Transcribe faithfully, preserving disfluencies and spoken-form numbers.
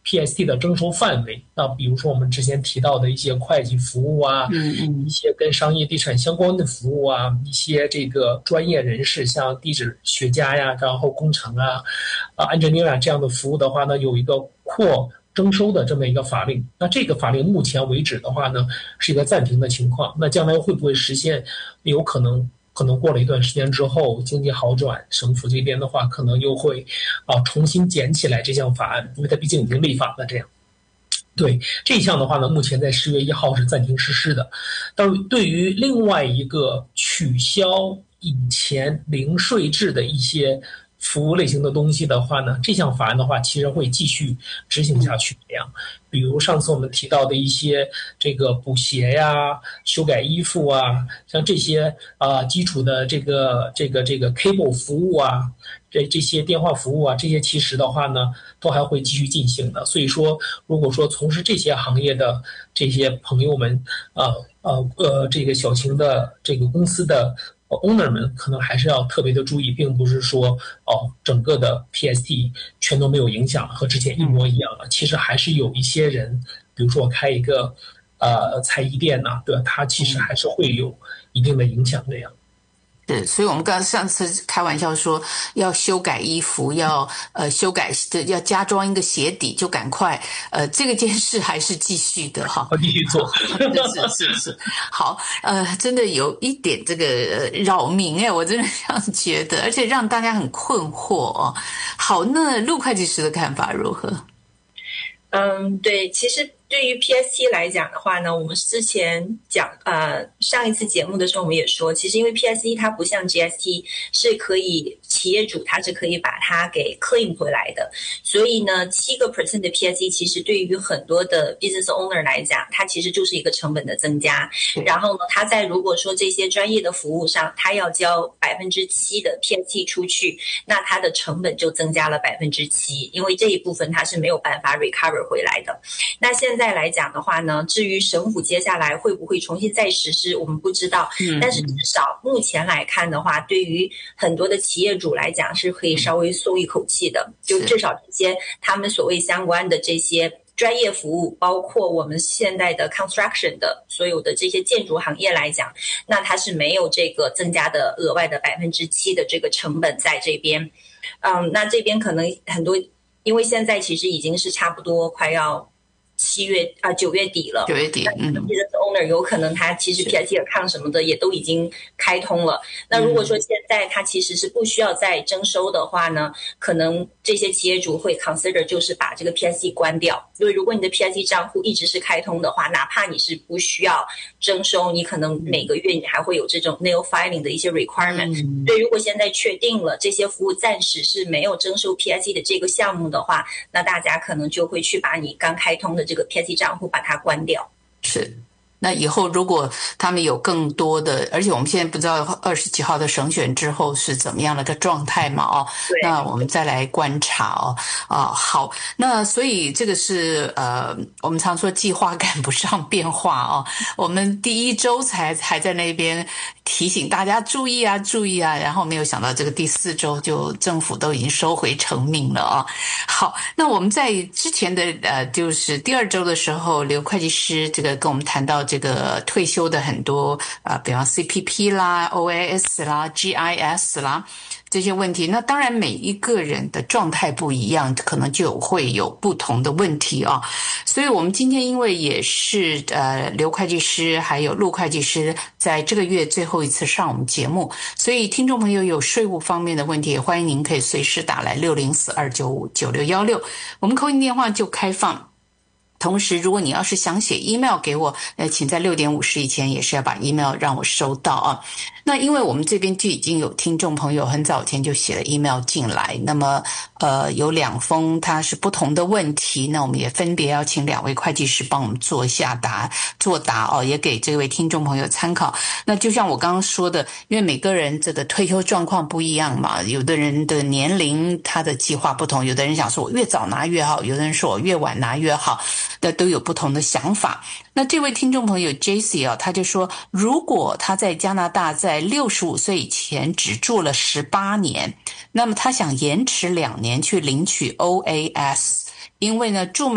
P S T 的征收范围。那比如说我们之前提到的一些会计服务啊， 嗯嗯， 一些跟商业地产相关的服务啊，一些这个专业人士，像地质学家呀，然后工程啊，啊 engineer 啊这样的服务的话呢，有一个扩征收的这么一个法令。那这个法令目前为止的话呢，是一个暂停的情况。那将来会不会实现？有可能。可能过了一段时间之后，经济好转，省府这边的话，可能又会啊重新捡起来这项法案，因为它毕竟已经立法了。这样，对这一项的话呢，目前在十月一号是暂停实施的。但对于另外一个取消以前零税制的一些服务类型的东西的话呢，这项法案的话，其实会继续执行下去。这样，比如上次我们提到的一些这个补鞋呀、修改衣服啊，像这些啊、呃、基础的这个这个这个 cable 服务啊，这这些电话服务啊，这些其实的话呢，都还会继续进行的。所以说，如果说从事这些行业的这些朋友们，呃呃呃，这个小型的这个公司的。owner 们可能还是要特别的注意，并不是说哦，整个的 P S T 全都没有影响，和之前一模一样了。其实还是有一些人，比如说我开一个呃菜衣店呐、啊，对吧？它其实还是会有一定的影响这样。 是，所以我们刚上次开玩笑说要修改衣服，要呃修改要加装一个鞋底，就赶快呃这个件事还是继续的哈， 要继续做。 是是是，好，呃，真的有一点这个扰民哎，我真的这样觉得，而且让大家很困惑哦。好，那陆会计师的看法如何？ 嗯，对，其实对于 P S T 来讲的话呢，我们之前讲呃上一次节目的时候，我们也说，其实因为 P S T 它不像 G S T 是可以企业主他是可以把它给 claim 回来的，所以呢，七个 percent 的 P S T 其实对于很多的 business owner 来讲，它其实就是一个成本的增加。然后呢，他在如果说这些专业的服务上，他要交百分之七的 P S T 出去，那它的成本就增加了百分之七，因为这一部分它是没有办法 recover回来的。那现在来讲的话呢，至于省府接下来会不会重新再实施，我们不知道。但是至少目前来看的话，对于很多的企业主来讲是可以稍微松一口气的，就至少这些他们所谓相关的这些专业服务，包括我们现在的 construction 的所有的这些建筑行业来讲，那它是没有这个增加的额外的百分之七的这个成本在这边。嗯，那这边可能很多。因为现在其实已经是差不多快要七月啊九月底了， 九月底，嗯 ，business owner 有可能他其实 P S T account 什么的也都已经开通了。那如果说现在他其实是不需要再征收的话呢，可能这些企业主会 consider 就是把这个 P S T 关掉。因为如果你的 P S T 账户一直是开通的话，哪怕你是不需要征收，你可能每个月你还会有这种 nail filing 的一些 requirement。嗯、对，如果现在确定了这些服务暂时是没有征收 P S T 的这个项目的话，那大家可能就会去把你刚开通的这个 P S T 账户把它关掉。 是。那以后如果他们有更多的，而且我们现在不知道二十几号的省选之后是怎么样的一个状态嘛？哦，那我们再来观察哦。啊，好，那所以这个是呃，我们常说计划赶不上变化哦。我们第一周才还在那边提醒大家注意啊，注意啊，然后没有想到这个第四周就政府都已经收回成命了啊。好，那我们在之前的呃，就是第二周的时候，刘会计师这个跟我们谈到。这个退休的很多啊、呃，比方 C P P 啦、O A S 啦、G I S 啦这些问题，那当然每一个人的状态不一样，可能就会有不同的问题啊。所以我们今天因为也是呃刘会计师还有陆会计师在这个月最后一次上我们节目，所以听众朋友有税务方面的问题，也欢迎您可以随时打来六零四二九五九六一六，我们口音电话就开放。同时如果你要是想写 email 给我，呃，请在六点五十以前也是要把 email 让我收到啊。那因为我们这边就已经有听众朋友很早前就写了 email 进来，那么呃有两封它是不同的问题，那我们也分别要请两位会计师帮我们做一下答作答哦，也给这位听众朋友参考。那就像我刚刚说的，因为每个人这个退休状况不一样嘛，有的人的年龄他的计划不同，有的人想说我越早拿越好，有的人说我越晚拿越好，那都有不同的想法。那这位听众朋友 J C 啊，他就说，如果他在加拿大在六十五岁以前只住了十八年，那么他想延迟两年去领取 O A S， 因为呢住满